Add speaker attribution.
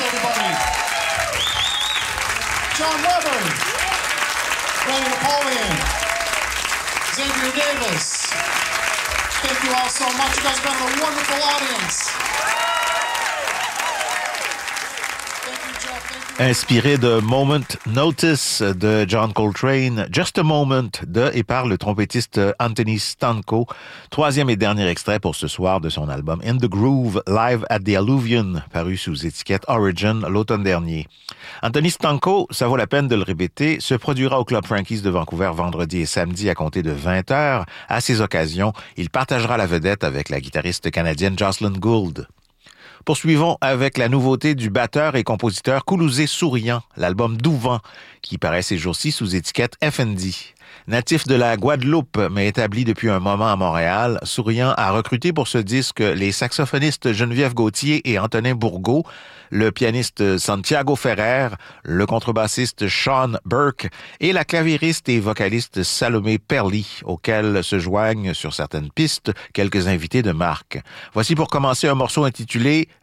Speaker 1: everybody. John Weber, playing Napoleon. Xavier Davis. Thank you all so much. You guys have been a wonderful audience.
Speaker 2: Inspiré de Moment Notice de John Coltrane, Just a Moment de et par le trompettiste Anthony Stanko, troisième et dernier extrait pour ce soir de son album In the Groove, Live at the Alluvion, paru sous étiquette Origin l'automne dernier. Anthony Stanko, ça vaut la peine de le répéter, se produira au Club Frankies de Vancouver vendredi et samedi à compter de 20h. À ces occasions, il partagera la vedette avec la guitariste canadienne Jocelyn Gould. Poursuivons avec la nouveauté du batteur et compositeur Koulouzé Souriant, l'album Douvent, qui paraît ces jours-ci sous étiquette FND. Natif de la Guadeloupe, mais établi depuis un moment à Montréal, Souriant a recruté pour ce disque les saxophonistes Geneviève Gauthier et Antonin Bourgault, le pianiste Santiago Ferrer, le contrebassiste Sean Burke et la claviériste et vocaliste Salomé Perly, auxquels se joignent sur certaines pistes quelques invités de marque. Voici pour commencer un morceau intitulé